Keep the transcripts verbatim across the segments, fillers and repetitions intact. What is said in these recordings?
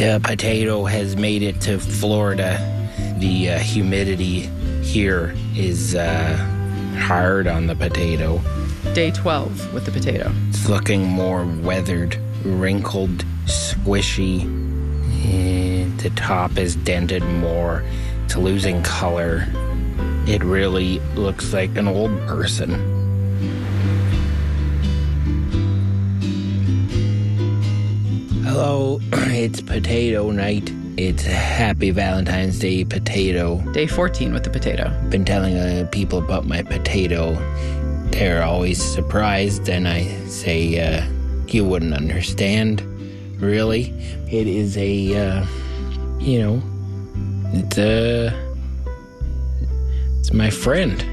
The potato has made it to Florida. The uh, humidity here is uh, hard on the potato. Day twelve with the potato. It's looking more weathered, wrinkled, squishy. Eh, the top is dented more. It's losing color. It really looks like an old person. Hello, it's potato night. It's Happy Valentine's Day potato. Day fourteen with the potato. Been telling uh, people about my potato. They're always surprised, and I say, uh, you wouldn't understand, really. It is a, uh, you know, it's a, it's my friend.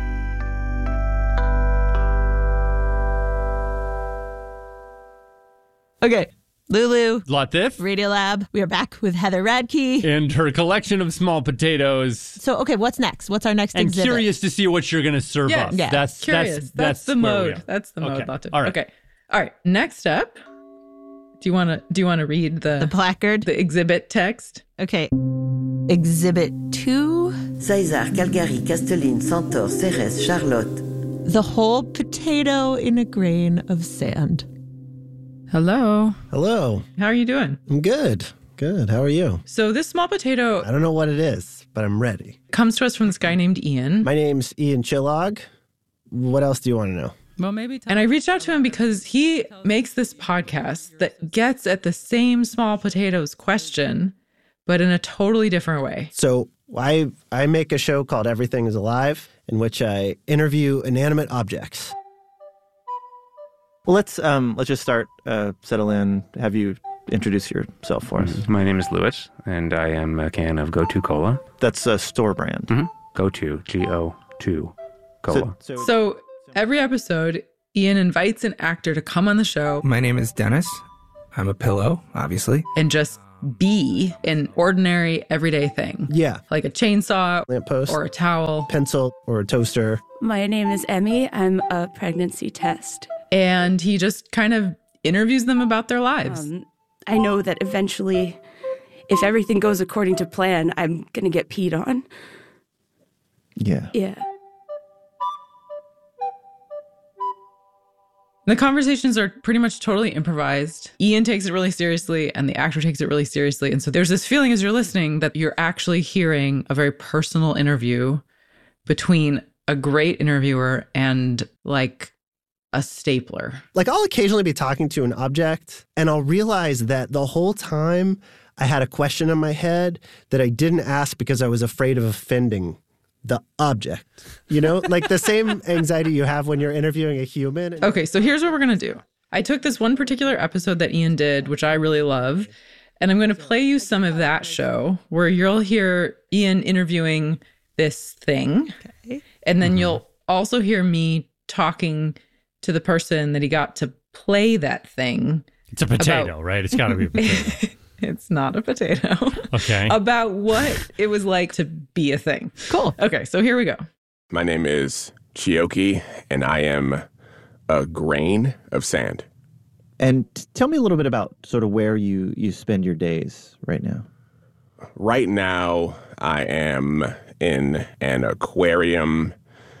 Okay. Lulu, Latif, Radiolab. We are back with Heather Radke. and her collection of small potatoes. So, okay, what's next? What's our next And exhibit? curious to see what you're going to serve Yeah. us. Yeah. That's Curious. That's, That's, the where we mode. are. That's the mode. Okay. Latif. All right. Okay. All right. Next up, do you want to do you want to read the The placard. the exhibit text? Okay. Exhibit two. César, Calgary, Castelline, Centaure, Cérès, Charlotte. The whole potato in a grain of sand. Hello. Hello. How are you doing? I'm good. Good. How are you? So this small potato I don't know what it is, but I'm ready. comes to us from this guy named Ian. My name's Ian Chillog. What else do you want to know? Well, maybe. And I reached out to him because he makes this podcast that gets at the same small potatoes question, but in a totally different way. So I I make a show called Everything is Alive, in which I interview inanimate objects. Well, let's um, let's just start, uh, settle in, have you introduce yourself for us. My name is Louis, and I am a can of Go To Cola. That's a store brand. Mm-hmm. Go To, G O two Cola. So, so, So every episode, Ian invites an actor to come on the show My name is Dennis. I'm a pillow, obviously. and just be an ordinary, everyday thing. Yeah. Like a chainsaw Lamppost, or a towel. pencil, or a toaster. My name is Emmy. I'm a pregnancy test. And he just kind of interviews them about their lives. Um, I know that eventually, if everything goes according to plan, I'm going to get peed on. yeah. Yeah. The conversations are pretty much totally improvised. Ian takes it really seriously and the actor takes it really seriously. And so there's this feeling as you're listening that you're actually hearing a very personal interview between a great interviewer and like a stapler. Like I'll occasionally be talking to an object and I'll realize that the whole time I had a question in my head that I didn't ask because I was afraid of offending the object. You know, like the same anxiety you have when you're interviewing a human. Okay, so here's what we're going to do. I took this one particular episode that Ian did, which I really love, and I'm going to play you some of that show where you'll hear Ian interviewing this thing. Okay. And then you'll also hear me talking to the person that he got to play that thing. It's a potato, About- right? It's got to be a potato. It's not a potato. Okay. About what it was like to be a thing. Cool. Okay, so here we go. My name is Chioki, and I am a grain of sand. And t- tell me a little bit about sort of where you, you spend your days right now. Right now, I am in an aquarium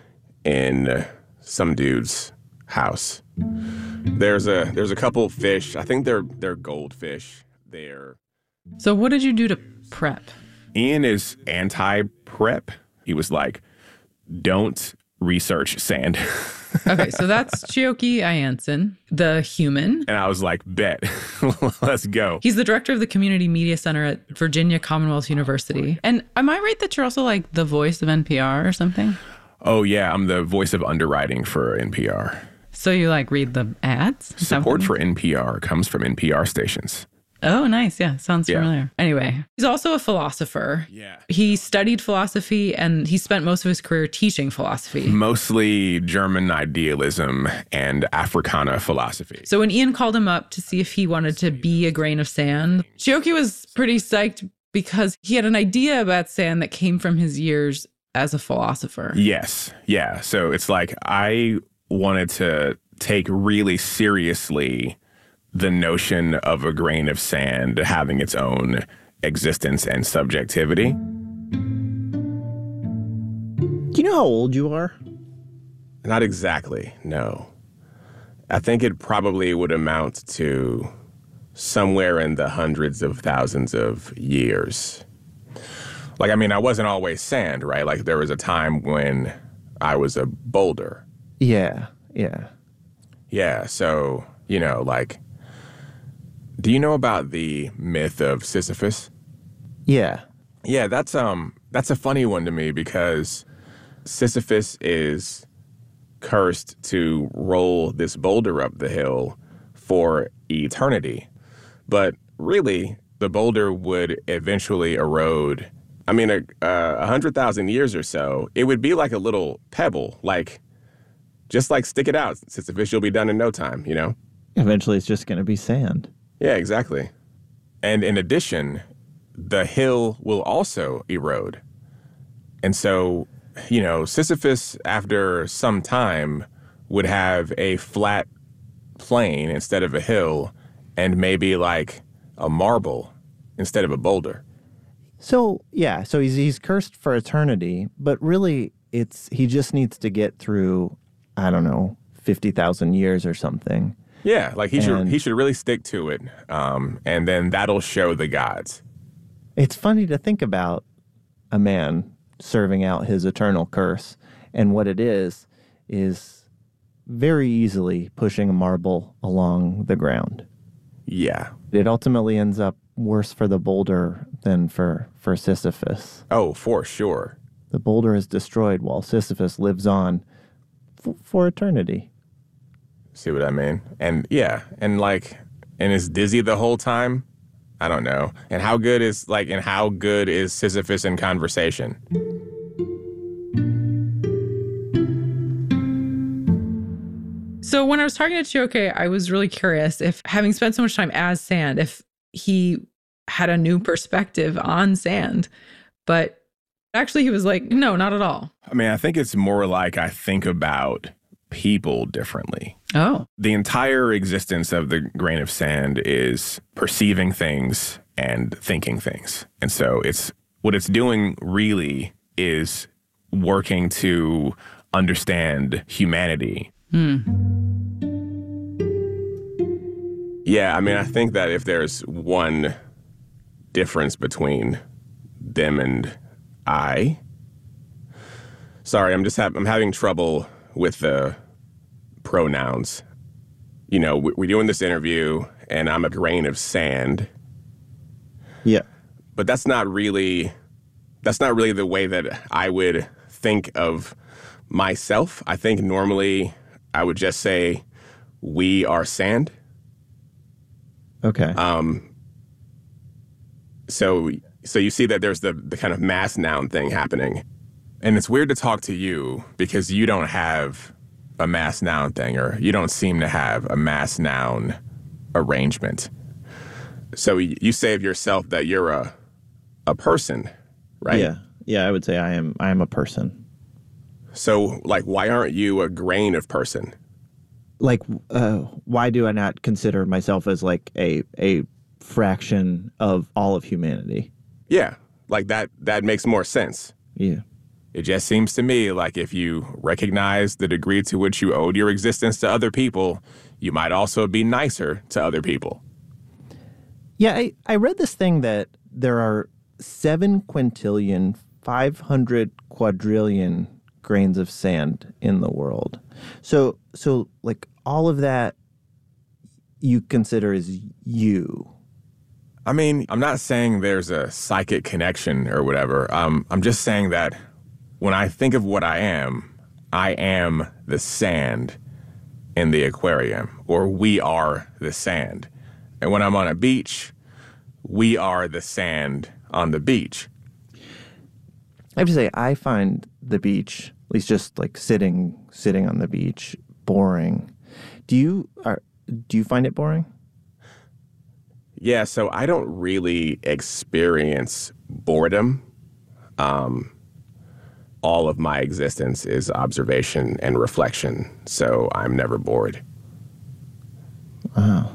in some dude's house. There's a there's a couple fish. I think they're they're goldfish. They're So what did you do to prep? Ian is anti-prep. He was like, don't research sand. Okay, so that's Chioki Ayanson, the human. And I was like, bet, let's go. He's the director of the Community Media Center at Virginia Commonwealth University. And am I right that you're also like the voice of N P R or something? Oh, yeah, I'm the voice of underwriting for N P R. So you like read the ads? Is that Support what- for N P R comes from N P R stations. Oh, nice. Yeah, sounds Yeah. familiar. Anyway, he's also a philosopher. Yeah. He studied philosophy and he spent most of his career teaching philosophy. Mostly German idealism and Africana philosophy. So when Ian called him up to see if he wanted to be a grain of sand, Chioki was pretty psyched because he had an idea about sand that came from his years as a philosopher. Yes. Yeah. So it's like I wanted to take really seriously the notion of a grain of sand having its own existence and subjectivity. Do you know how old you are? Not exactly, no. I think it probably would amount to somewhere in the hundreds of thousands of years. Like, I mean, I wasn't always sand, right? Like, there was a time when I was a boulder. Yeah, yeah. Yeah, so, you know, like, do you know about the myth of Sisyphus? Yeah. Yeah, that's um that's a funny one to me because Sisyphus is cursed to roll this boulder up the hill for eternity. But really, the boulder would eventually erode. I mean, a, a hundred thousand years or so, it would be like a little pebble, like, just like stick it out, Sisyphus, you'll be done in no time, you know? Eventually, it's just going to be sand. Yeah, exactly. And in addition, the hill will also erode. And so, you know, Sisyphus, after some time, would have a flat plain instead of a hill and maybe like a marble instead of a boulder. So, yeah, so he's he's cursed for eternity, but really it's he just needs to get through, I don't know, fifty thousand years or something. Yeah, like he should And- he should really stick to it. Um, and then that'll show the gods. It's funny to think about a man serving out his eternal curse, and what it is is very easily pushing a marble along the ground. Yeah. It ultimately ends up worse for the boulder than for, for Sisyphus. Oh, for sure. The boulder is destroyed while Sisyphus lives on f- for eternity. See what I mean? And yeah, and like, and is dizzy the whole time? I don't know. And how good is like, and how good is Sisyphus in conversation? So when I was talking to Chioke, I was really curious if, having spent so much time as sand, if he had a new perspective on sand. But actually he was like, no, not at all. I mean, I think it's more like I think about people differently. Oh. The entire existence of the grain of sand is perceiving things and thinking things. And so it's what it's doing really is working to understand humanity. Hmm. Yeah, I mean, I think that if there's one difference between them and I, sorry, I'm just ha- I'm having trouble with the pronouns. You know, we- we're doing this interview, and I'm a grain of sand. Yeah. But that's not really, that's not really the way that I would think of myself. I think normally I would just say, we are sand. Okay. Um. So, so you see that there's the, the kind of mass noun thing happening. And it's weird to talk to you because you don't have a mass noun thing, or you don't seem to have a mass noun arrangement. So you say of yourself that you're a a person, right? Yeah. Yeah, I would say I am I am a person. So, like, why aren't you a grain of person? Like, uh, why do I not consider myself as like a a fraction of all of humanity? Yeah, like that that makes more sense. Yeah. It just seems to me like if you recognize the degree to which you owed your existence to other people, you might also be nicer to other people. Yeah, I, I read this thing that there are seven quintillion, five hundred quadrillion grains of sand in the world. So, so like all of that you consider as you. I mean, I'm not saying there's a psychic connection or whatever. Um, I'm just saying that when I think of what I am, I am the sand in the aquarium, or we are the sand. And when I'm on a beach, we are the sand on the beach. I have to say, I find the beach, at least just like sitting sitting on the beach, boring. Do you are do you find it boring? Yeah, so I don't really experience boredom. Um, all of my existence is observation and reflection, so I'm never bored. Wow.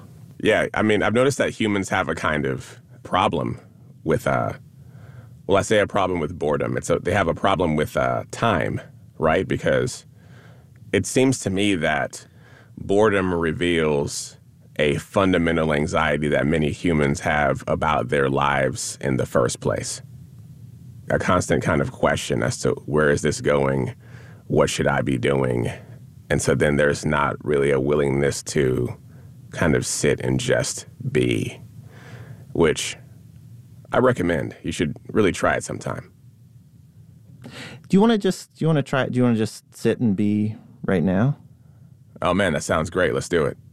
Yeah, I mean, I've noticed that humans have a kind of problem with, uh, well, I say a problem with boredom. It's a, they have a problem with uh, time, right? Because it seems to me that boredom reveals a fundamental anxiety that many humans have about their lives in the first place. A constant kind of question as to where is this going? What should I be doing? And so then there's not really a willingness to kind of sit and just be, which I recommend. You should really try it sometime. Do you want to just, do you want to try it? Do you want to just sit and be right now? Oh man, that sounds great. Let's do it.